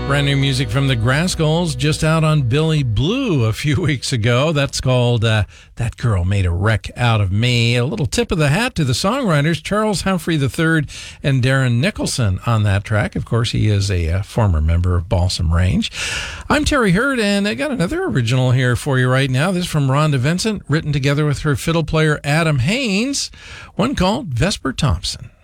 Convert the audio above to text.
Brand new music from the Grasskulls, just out on Billy Blue a few weeks ago. That's called That Girl Made a Wreck Out of Me. A little tip of the hat to the songwriters, Charles Humphrey III and Darren Nicholson on that track. Of course, he is a former member of Balsam Range. I'm Terry Hurd, and I got another original here for you right now. This is from Rhonda Vincent, written together with her fiddle player Adam Haynes, one called Vesper Thompson.